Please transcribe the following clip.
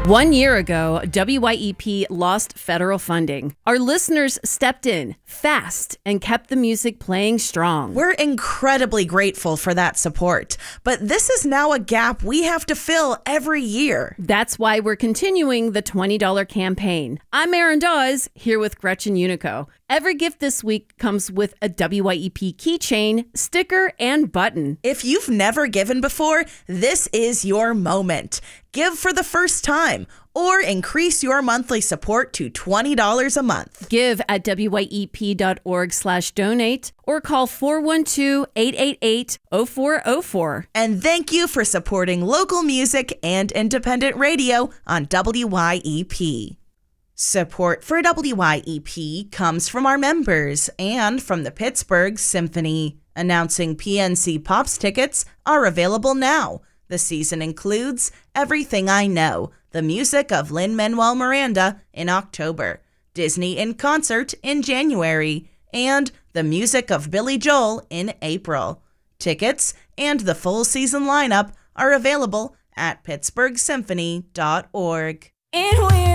1 year ago, WYEP lost federal funding. Our listeners stepped in fast and kept the music playing strong. We're incredibly grateful for that support, but this is now a gap we have to fill every year. That's why we're continuing the $20 campaign. I'm Erin Dawes, here with Gretchen Unico. Every gift this week comes with a WYEP keychain, sticker, and button. If you've never given before, this is your moment. Give for the first time or increase your monthly support to $20 a month. Give at wyep.org/donate or call 412-888-0404. And thank you for supporting local music and independent radio on WYEP. Support for WYEP comes from our members and from the Pittsburgh Symphony. Announcing PNC Pops tickets are available now. The season includes Everything I Know, the music of Lin-Manuel Miranda in October, Disney in Concert in January, and the music of Billy Joel in April. Tickets and the full season lineup are available at pittsburghsymphony.org. And when